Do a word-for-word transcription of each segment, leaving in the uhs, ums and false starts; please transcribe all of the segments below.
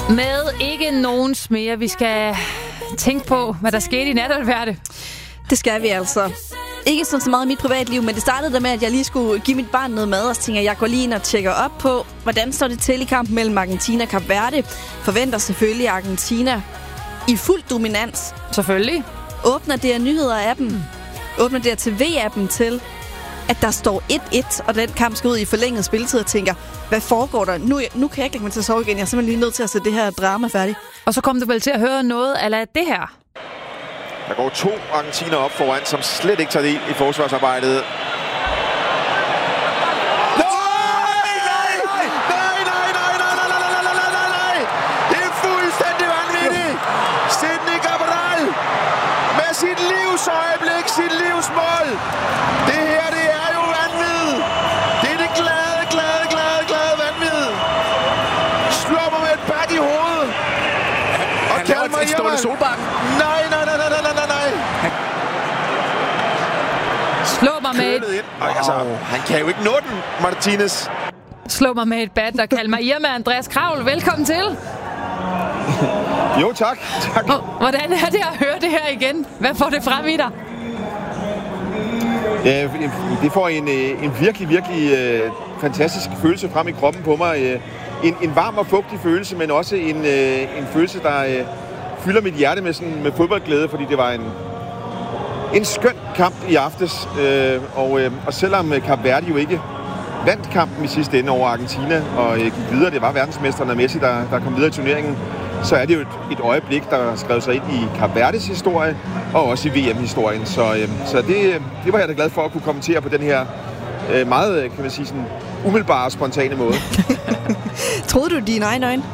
Med ikke nogen mere. Vi skal tænke på, hvad der skete i nat, og hvad er det? Det skal vi altså. Ikke sådan så meget i mit privatliv, men det startede der med, at jeg lige skulle give mit barn noget mad, og så tænker jeg, jeg går lige ind og tjekker op på, hvordan står det til i kampen mellem Argentina og Kap Verde. Forventer selvfølgelig Argentina i fuld dominans. Selvfølgelig. Åbner D R Nyheder-appen, mm. åbner D R T V-appen til, at der står et et, og den kamp skal ud i forlænget spilletid, og tænker, hvad foregår der? Nu, nu kan jeg ikke lægge mig til at sove igen. Jeg er simpelthen lige nødt til at se det her drama færdigt. Og så kom du vel til at høre noget ala det her. Der går to argentiner op foran, som slet ikke tager del i forsvarsarbejdet. Sit livsøjeblik, sit livsmål. Det her, det er jo vanvid. Det er det glade, glade, glade, glade vanvid. Slår mig med et bat i hovedet. Og han laver et Ståle Solbakken. Nej, nej, nej, nej, nej, nej, nej. Slå mig med et... Wow. Altså, han kan jo ikke nå den, Martinez. Slå mig med et bat, der kalder mig Irma Andreas Kravl. Velkommen til. Jo, tak. tak. Hvordan er det at høre det her igen? Hvad får det frem i dig? Ja, det får en, en virkelig, virkelig uh, fantastisk følelse frem i kroppen på mig. Uh, en, en varm og fugtig følelse, men også en, uh, en følelse, der uh, fylder mit hjerte med, sådan, med fodboldglæde, fordi det var en, en skøn kamp i aftes. Uh, og, uh, og selvom Kap Verde jo ikke vandt kampen i sidste ende over Argentina og uh, gik videre, det var verdensmesteren Messi, der, der kom videre i turneringen, så er det jo et, et øjeblik, der har skrevet sig ind i Kap Verdes historie, og også i V M-historien. Så, øh, så det, det var jeg da glad for at kunne kommentere på den her øh, meget, kan man sige, sådan umiddelbare, spontane måde. Troede du dine egne øjne?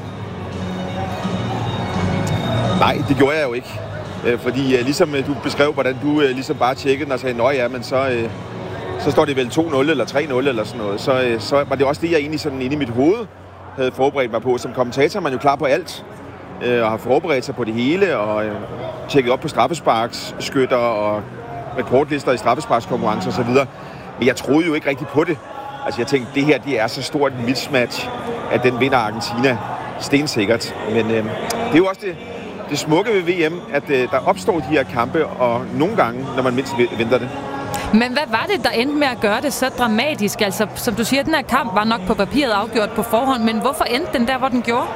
Nej, det gjorde jeg jo ikke. Øh, fordi øh, ligesom øh, du beskrev, hvordan du øh, ligesom bare tjekkede den og sagde, nøj ja, men så, øh, så står det vel to nul eller tre nul eller sådan noget. Så, øh, så var det også det, jeg egentlig sådan inde i mit hoved havde forberedt mig på. Som kommentator er man jo klar på alt. Og har forberedt sig på det hele, og øh, tjekket op på straffesparksskytter og rekordlister i straffesparkskonkurrencer osv. Men jeg troede jo ikke rigtig på det. Altså jeg tænkte, det her det er så stort en mismatch, at den vinder Argentina stensikkert. Men øh, det er jo også det, det smukke ved V M, at øh, der opstår de her kampe, og nogle gange, når man mindst venter det. Men hvad var det, der endte med at gøre det så dramatisk? Altså, som du siger, den her kamp var nok på papiret afgjort på forhånd, men hvorfor endte den der, hvor den gjorde?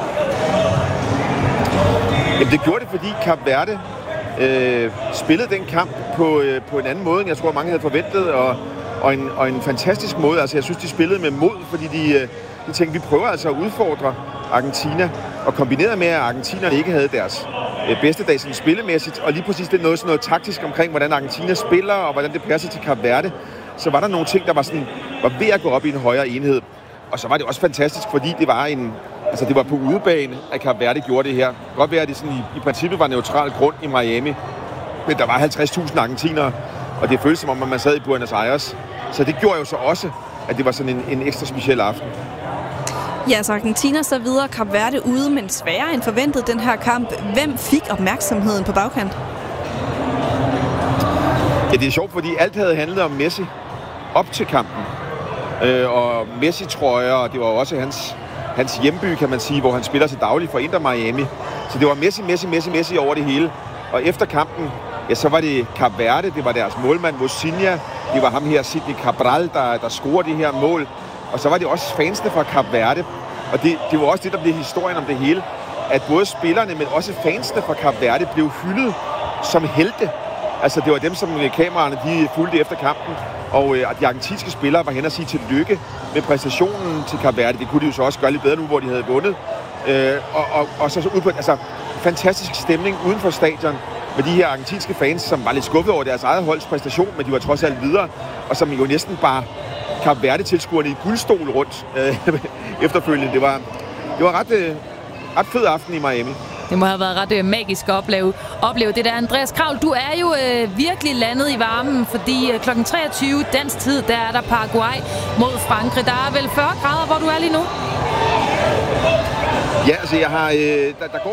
Jamen, det gjorde det, fordi Kap Verde øh, spillede den kamp på, øh, på en anden måde, end jeg tror, mange havde forventet, og, og, en, og en fantastisk måde. Altså, jeg synes, de spillede med mod, fordi de, øh, de tænkte, vi prøver altså at udfordre Argentina, og kombineret med, at argentinerne ikke havde deres øh, bedste dag sådan spillemæssigt, og lige præcis det noget, sådan noget taktisk omkring, hvordan Argentina spiller, og hvordan det passer til Kap Verde, så var der nogle ting, der var, sådan, var ved at gå op i en højere enhed. Og så var det også fantastisk, fordi det var en... Altså, det var på udebane, at Kap Verde gjorde det her. Det kan godt være, at det sådan i, i princippet var neutral grund i Miami. Men der var halvtreds tusind argentinere, og det føltes som om, at man sad i Buenos Aires. Så det gjorde jo så også, at det var sådan en, en ekstra speciel aften. Ja, så Argentina så videre, Kap Verde ude, men sværere end forventet den her kamp. Hvem fik opmærksomheden på bagkant? Ja, det er sjovt, fordi alt havde handlet om Messi op til kampen. Øh, og Messi-trøjer, og det var også hans... hans hjemby, kan man sige, hvor han spiller til daglig for Inter Miami. Så det var Messi, Messi, Messi, Messi over det hele. Og efter kampen, ja, så var det Kap Verde, det var deres målmand, Mosinha. Det var ham her, Sidney Cabral, der, der scorede det her mål. Og så var det også fansene fra Kap Verde. Og det, det var også det, der blev historien om det hele. At både spillerne, men også fansene fra Kap Verde blev hyldet som helte. Altså, det var dem, som kameraerne de fulgte efter kampen. Og øh, de argentinske spillere var hen og sige tillykke med præstationen til Kap Verde. Det kunne de jo så også gøre lidt bedre nu, hvor de havde vundet. Øh, og, og, og så, så ud på altså, fantastisk stemning uden for stadion med de her argentinske fans, som var lidt skuffet over deres eget holds præstation, men de var trods alt videre. Og som jo næsten bare Kap Verde-tilskuerne i guldstol rundt øh, efterfølgende. Det var, det var ret, øh, ret fed aften i Miami. Det må have været ret øh, magisk at opleve, opleve det der. Andreas Kravl, du er jo øh, virkelig landet i varmen, fordi øh, klokken treogtyve dansk tid, der er der Paraguay mod Frankrig. Der er vel fyrre grader, hvor du er lige nu? Ja, altså jeg har... Øh, der, der går